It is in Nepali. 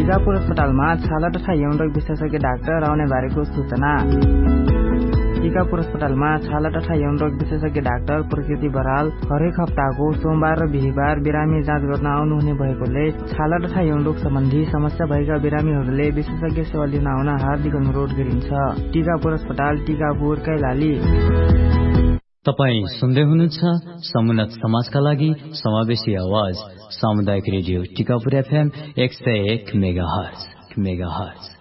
टिकापुर अस्पतालमा छाला तथा यौन रोग विशेषज्ञ डाक्टर आउने बारेको सूचना। टिकापुर अस्पतालमा छाला तथा यौन रोग विशेषज्ञ डाक्टर प्रकृति बराल हरेक हप्ताको सोमबार र बिहीबार बिरामी जाँच गर्न आउनुहुने भएकोले छाला तथा यौन रोग सम्बन्धी समस्या भएका बिरामीहरूले विशेषज्ञ सेवा लिन आउन हार्दिक अनुरोध गरिन्छ। टिकापुर अस्पताल, टिकापुर, कैलाली। तपाईँ सुन्दै हुनुहुन्छ समुन्नत समाजका लागि समावेशी आवाज सामुदायिक रेडियो टिकापुर FM 101 मेगाहर्ज।